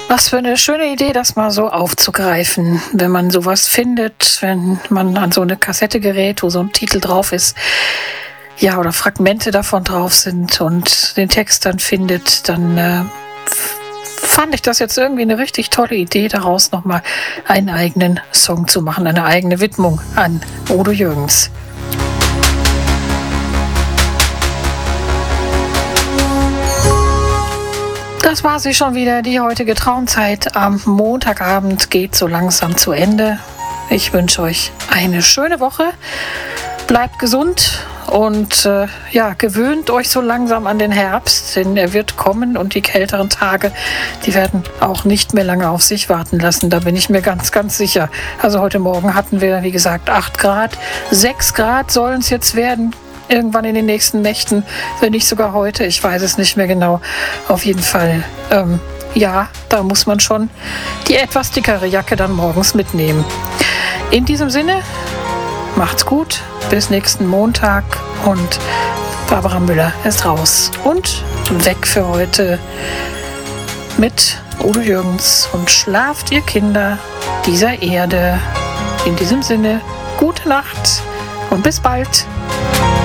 Was für eine schöne Idee, das mal so aufzugreifen, wenn man sowas findet, wenn man an so eine Kassette gerät, wo so ein Titel drauf ist, ja, oder Fragmente davon drauf sind und den Text dann findet, dann fand ich das jetzt irgendwie eine richtig tolle Idee, daraus nochmal einen eigenen Song zu machen, eine eigene Widmung an Udo Jürgens. Das war sie schon wieder, die heutige Traumzeit am Montagabend geht so langsam zu Ende. Ich wünsche euch eine schöne Woche, bleibt gesund und gewöhnt euch so langsam an den Herbst, denn er wird kommen und die kälteren Tage, die werden auch nicht mehr lange auf sich warten lassen, da bin ich mir ganz, ganz sicher. Also heute Morgen hatten wir, wie gesagt, 8 Grad, 6 Grad sollen es jetzt werden. Irgendwann in den nächsten Nächten, wenn nicht sogar heute, ich weiß es nicht mehr genau. Auf jeden Fall, da muss man schon die etwas dickere Jacke dann morgens mitnehmen. In diesem Sinne, macht's gut, bis nächsten Montag und Barbara Müller ist raus und weg für heute mit Udo Jürgens und schlaft ihr Kinder dieser Erde. In diesem Sinne, gute Nacht und bis bald.